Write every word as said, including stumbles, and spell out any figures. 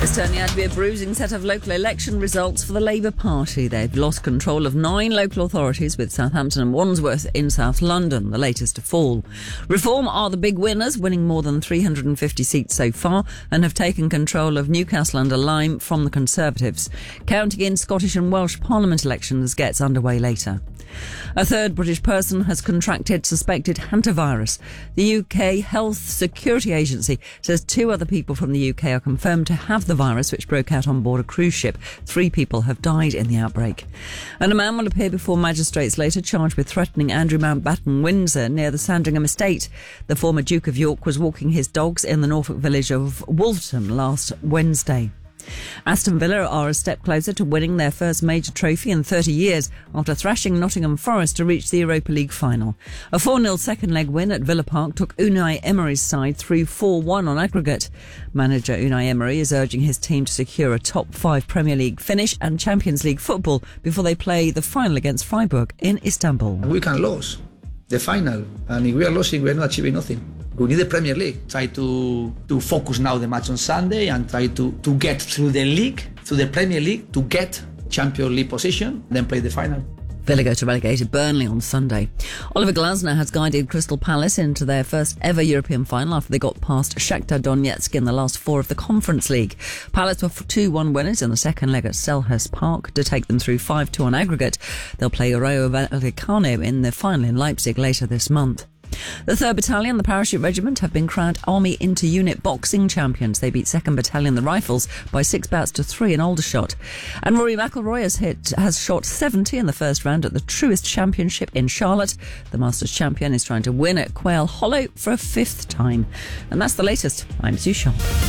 It's turning out to be a bruising set of local election results for the Labour Party. They've lost control of nine local authorities, with Southampton and Wandsworth in South London, the latest to fall. Reform are the big winners, winning more than three hundred fifty seats so far, and have taken control of Newcastle under Lyme from the Conservatives. Counting in Scottish and Welsh Parliament elections gets underway later. A third British person has contracted suspected hantavirus. The U K Health Security Agency says two other people from the U K are confirmed to have the virus, which broke out on board a cruise ship. Three people have died in the outbreak. And a man will appear before magistrates later, charged with threatening Andrew Mountbatten, Windsor, near the Sandringham estate. The former Duke of York was walking his dogs in the Norfolk village of Wolverton last Wednesday. Aston Villa are a step closer to winning their first major trophy in thirty years after thrashing Nottingham Forest to reach the Europa League final. A four nil second leg win at Villa Park took Unai Emery's side through four one on aggregate. Manager Unai Emery is urging his team to secure a top five Premier League finish and Champions League football before they play the final against Freiburg in Istanbul. We can lose the final, and if we are losing, we are not achieving nothing. We need the Premier League. Try to, to focus now the match on Sunday and try to, to get through the league, through the Premier League, to get Champions League position, then play the final. Villa go to relegated Burnley on Sunday. Oliver Glasner has guided Crystal Palace into their first ever European final after they got past Shakhtar Donetsk in the last four of the Conference League. Palace were two one winners in the second leg at Selhurst Park to take them through five two on aggregate. They'll play Rayo Vallecano in the final in Leipzig later this month. The third Battalion, the Parachute Regiment, have been crowned Army Inter-Unit Boxing Champions. They beat second Battalion, the Rifles, by six bouts to three in Aldershot. And Rory McIlroy has hit has shot seventy in the first round at the Truist Championship in Charlotte. The Masters champion is trying to win at Quail Hollow for a fifth time. And that's the latest. I'm Sue Sharp.